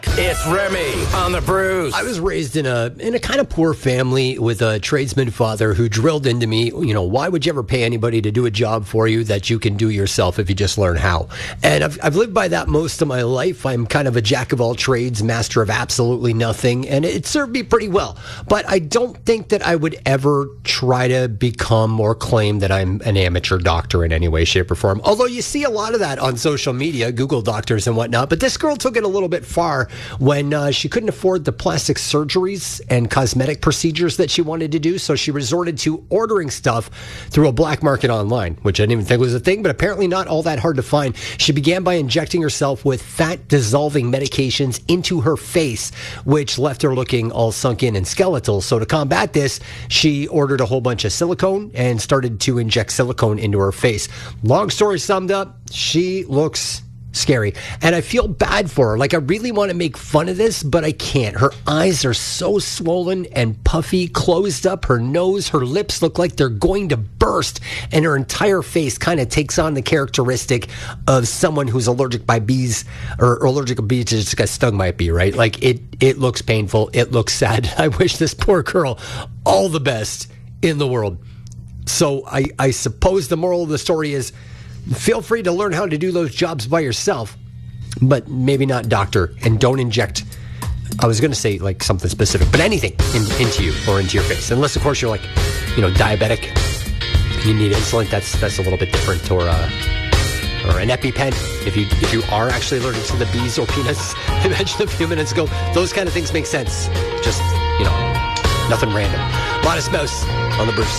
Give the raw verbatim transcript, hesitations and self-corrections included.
It's Remy on the Bruce. I was raised in a in a kind of poor family with a tradesman father who drilled into me, you know, why would you ever pay anybody to do a job for you that you can do yourself if you just learn how? And I've, I've lived by that most of my life. I'm kind of a jack of all trades, master of absolutely nothing, and it served me pretty well. But I don't think that I would ever try to become or claim that I'm an amateur doctor in any way, shape, or form. Although you see a lot of that on social media, Google doctors and whatnot. But this girl took it a little bit far when uh, she couldn't afford the plastic surgeries and cosmetic procedures that she wanted to do. So she resorted to ordering stuff through a black market online, which I didn't even think was a thing, but apparently not all that hard to find. She began by injecting herself with fat-dissolving medications into her face, which left her looking all sunk in and skeletal. So to combat this, she ordered a whole bunch of silicone and started to inject silicone into her face. Long story summed up, she looks scary. And I feel bad for her. Like, I really want to make fun of this, but I can't. Her eyes are so swollen and puffy, closed up. Her nose, her lips look like they're going to burst. And her entire face kind of takes on the characteristic of someone who's allergic by bees or, or allergic to bees just got stung by a bee, right? Like, it, it looks painful. It looks sad. I wish this poor girl all the best in the world. So I, I suppose the moral of the story is, feel free to learn how to do those jobs by yourself, but maybe not doctor, and don't inject, I was going to say like something specific, but anything in, into you or into your face. Unless, of course, you're like, you know, diabetic, you need insulin, that's that's a little bit different, or uh, or an EpiPen, if you if you are actually allergic to the bees or peanuts I mentioned a few minutes ago. Those kind of things make sense. Just, you know, nothing random. Modest Mouse on the Bruce.